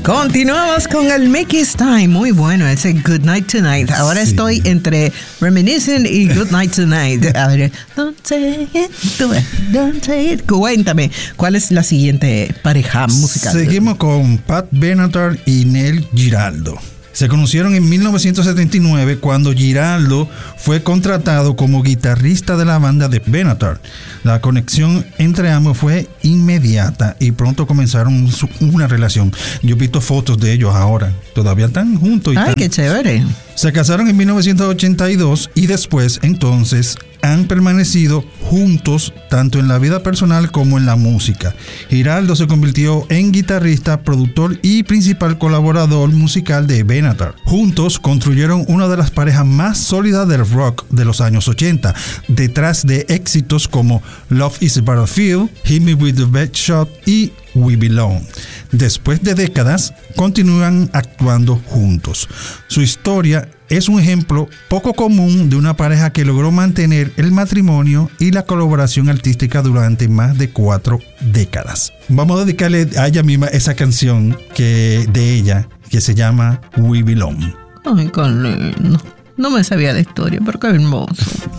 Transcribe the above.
Continuamos con el Mickey's Time. Muy bueno ese Good Night Tonight. Ahora estoy entre Reminiscing y Good Night Tonight. A ver, don't say it, don't say it. Cuéntame, ¿cuál es la siguiente pareja musical? Seguimos con Pat Benatar y Neil Giraldo. Se conocieron en 1979 cuando Giraldo fue contratado como guitarrista de la banda de Benatar. La conexión entre ambos fue inmediata y pronto comenzaron una relación. Yo he visto fotos de ellos ahora. Todavía están juntos. ¡Ay, qué chévere! Se casaron en 1982 y después, entonces, han permanecido juntos tanto en la vida personal como en la música. Giraldo se convirtió en guitarrista, productor y principal colaborador musical de Benatar. Juntos construyeron una de las parejas más sólidas del rock de los años 80, detrás de éxitos como Love is a Battlefield, Hit Me With the Best Shot y We Belong. Después de décadas, continúan actuando juntos. Su historia es un ejemplo poco común de una pareja que logró mantener el matrimonio y la colaboración artística durante más de 4 décadas. Vamos a dedicarle a ella misma esa canción de ella que se llama We Belong. Ay, qué lindo. No me sabía la historia, pero qué hermoso.